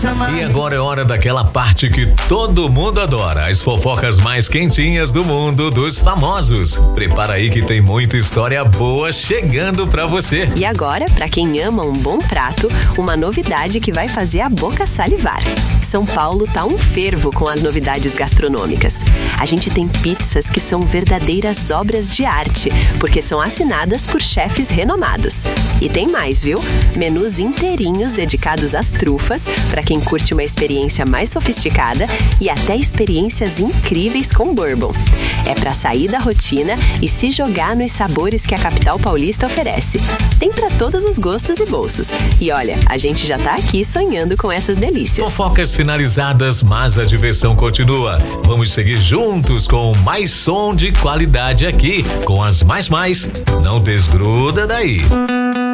E agora é hora daquela parte que todo mundo adora, as fofocas mais quentinhas do mundo dos famosos. Prepara aí que tem muita história boa chegando pra você. E agora, pra quem ama um bom prato, uma novidade que vai fazer a boca salivar. São Paulo tá um fervo com as novidades gastronômicas. A gente tem pizzas que são verdadeiras obras de arte, porque são assinadas por chefes renomados. E tem mais, viu? Menus inteirinhos dedicados às trufas, para quem curte uma experiência mais sofisticada, e até experiências incríveis com bourbon. É para sair da rotina e se jogar nos sabores que a capital paulista oferece. Tem para todos os gostos e bolsos. E olha, a gente já tá aqui sonhando com essas delícias. Fofocas finalizadas, mas a diversão continua. Vamos seguir juntos com mais som de qualidade aqui, com as mais. Não desgruda daí.